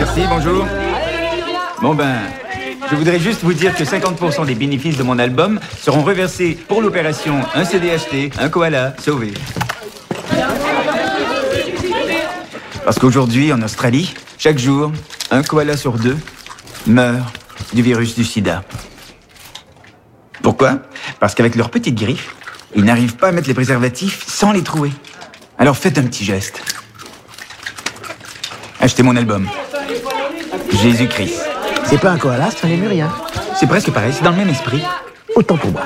Merci, bonjour. Bon ben, je voudrais juste vous dire que 50% des bénéfices de mon album seront reversés pour l'opération Un CD acheté, un koala sauvé. Parce qu'aujourd'hui, en Australie, chaque jour, un koala sur 2 meurt du virus du sida. Pourquoi? Parce qu'avec leurs petites griffes, ils n'arrivent pas à mettre les préservatifs sans les trouer. Alors faites un petit geste. Achetez mon album. Jésus-Christ. C'est pas un koala, c'est un lémurien. C'est presque pareil, c'est dans le même esprit. Autant pour moi.